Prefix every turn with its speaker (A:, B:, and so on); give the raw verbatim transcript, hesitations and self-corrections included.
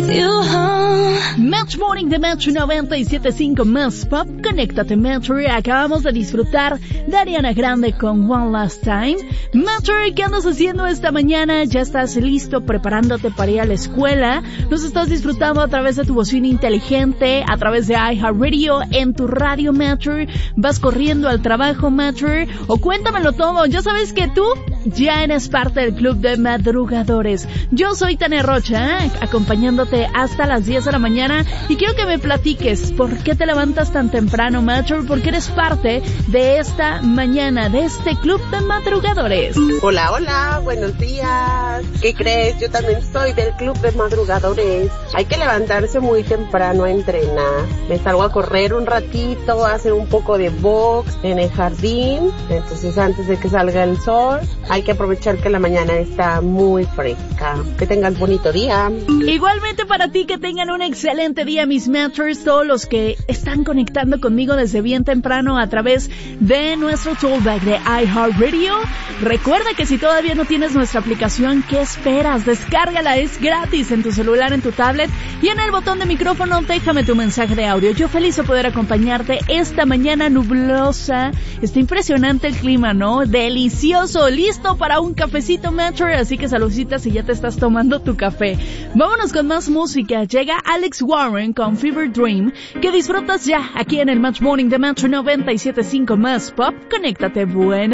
A: with you home.
B: Match Morning de Metro noventa y siete punto cinco más Pop. Conéctate Metro. Acabamos de disfrutar de Ariana Grande con One Last Time. Metro, ¿qué andas haciendo esta mañana? ¿Ya estás listo preparándote para ir a la escuela? ¿Nos estás disfrutando a través de tu bocina inteligente? ¿A través de iHeartRadio? ¿En tu radio Metro? ¿Vas corriendo al trabajo Metro? O cuéntamelo todo. Ya sabes que tú ya eres parte del club de madrugadores. Yo soy Tania Rocha, ¿eh? acompañándote hasta las diez de la mañana, y quiero que me platiques por qué te levantas tan temprano, Metro, porque eres parte de esta mañana, de este club de madrugadores.
C: Hola, hola, buenos días. ¿Qué crees? Yo también soy del club de madrugadores. Hay que levantarse muy temprano a entrenar. Me salgo a correr un ratito, a hacer un poco de box en el jardín. Entonces, antes de que salga el sol, hay que aprovechar que la mañana está muy fresca. Que tengan bonito día.
B: Igualmente para ti, que tengan un excelente día, mis Metros, todos los que están conectando conmigo desde bien temprano a través de nuestro toolback de iHeartRadio. Recuerda que si todavía no tienes nuestra aplicación, ¿qué esperas? Descárgala, es gratis en tu celular, en tu tablet, y en el botón de micrófono déjame tu mensaje de audio. Yo feliz de poder acompañarte esta mañana nublosa. Está impresionante el clima, ¿no? Delicioso, listo para un cafecito, Metro, así que saludcita si ya te estás tomando tu café. Vámonos con más música. Llega Alex Warren con Fever Dream, que disfrutas ya aquí en el Match Morning de Metro noventa y siete punto cinco más Pop. Conéctate, bueno.